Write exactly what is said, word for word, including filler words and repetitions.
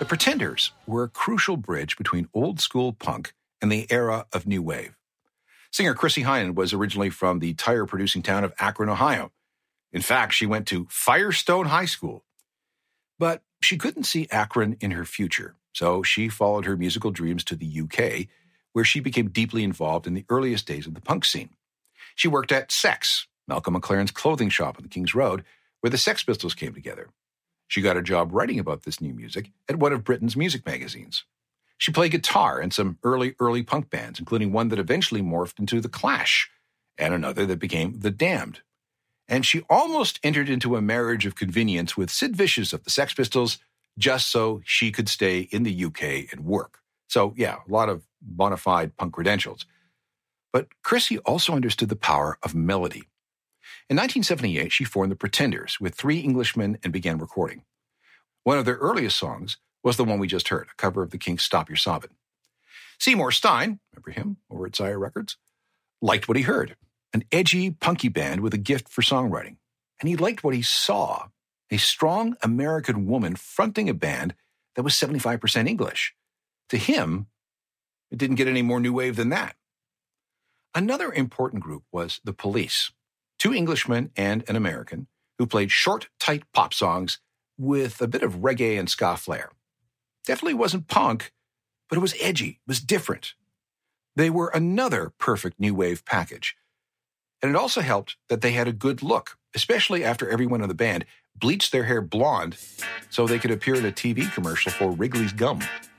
The Pretenders were a crucial bridge between old-school punk and the era of new wave. Singer Chrissie Hynde was originally from the tire-producing town of Akron, Ohio. In fact, she went to Firestone High School. But she couldn't see Akron in her future, so she followed her musical dreams to the U K, where she became deeply involved in the earliest days of the punk scene. She worked at Sex, Malcolm McLaren's clothing shop on the King's Road, where the Sex Pistols came together. She got a job writing about this new music at one of Britain's music magazines. She played guitar in some early, early punk bands, including one that eventually morphed into The Clash, and another that became The Damned. And she almost entered into a marriage of convenience with Sid Vicious of the Sex Pistols, just so she could stay in the U K and work. So, yeah, a lot of bona fide punk credentials. But Chrissie also understood the power of melody. In nineteen seventy-eight, she formed the Pretenders with three Englishmen and began recording. One of their earliest songs was the one we just heard, a cover of the Kinks' Stop Your Sobbin'. Seymour Stein, remember him over at Sire Records, liked what he heard, an edgy, punky band with a gift for songwriting. And he liked what he saw, a strong American woman fronting a band that was seventy-five percent English. To him, it didn't get any more new wave than that. Another important group was The Police, two Englishmen and an American who played short, tight pop songs with a bit of reggae and ska flair. Definitely wasn't punk, but it was edgy, it was different. They were another perfect new wave package. And it also helped that they had a good look, especially after everyone in the band bleached their hair blonde so they could appear in a T V commercial for Wrigley's Gum.